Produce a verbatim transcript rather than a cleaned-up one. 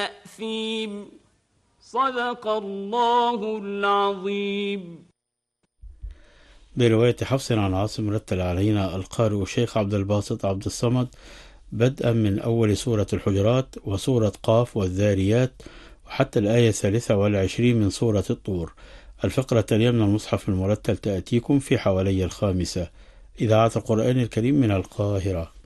أثيم. صدق الله العظيم. برواية حفص عن عاصم رتل علينا القارئ الشيخ عبد الباسط عبد الصمد بدءا من أول سورة الحجرات وسورة قاف والذاريات وحتى الآية الثالثة والعشرين من سورة الطور. الفقرة التالية من المصحف المرتل تأتيكم في حوالي الخامسة. إذاعة القرآن الكريم من القاهرة.